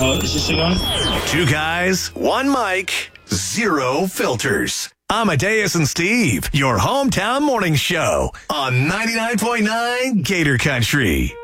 Is this thing on? Two guys, one mic, zero filters. Amadeus and Steve, your hometown morning show on 99.9 Gator Country.